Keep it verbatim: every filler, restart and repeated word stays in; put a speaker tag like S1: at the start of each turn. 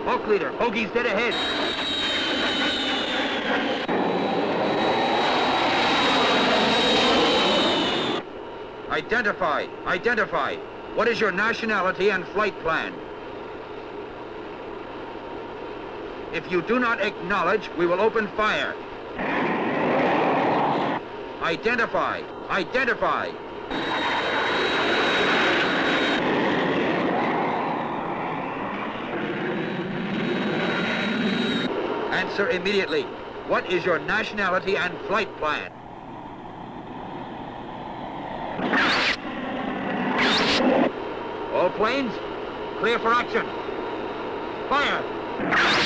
S1: Hulk leader, Hoagie's dead ahead. Identify, identify. What is your nationality and flight plan? If you do not acknowledge, we will open fire. Identify, identify. Answer immediately. What is your nationality and flight plan? All planes, clear for action. Fire!